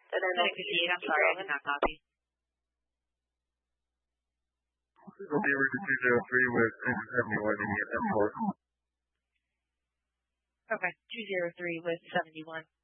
And then I'm sorry, I did not copy. It'll be over 203 with 71 in the Okay, 203 with 71.